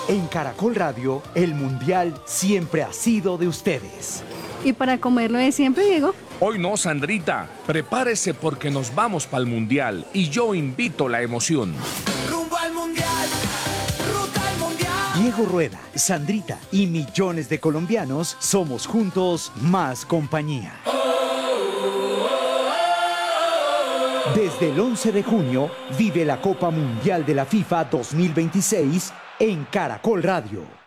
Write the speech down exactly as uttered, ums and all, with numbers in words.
En Caracol Radio, el Mundial siempre ha sido de ustedes. ¿Y para comerlo de siempre, Diego? Hoy no, Sandrita. Prepárese porque nos vamos para el Mundial y yo invito la emoción. Rumbo al Mundial, ruta al Mundial. Diego Rueda, Sandrita y millones de colombianos somos juntos más compañía. Desde el once de junio, vive la Copa Mundial de la FIFA dos mil veintiséis en Caracol Radio.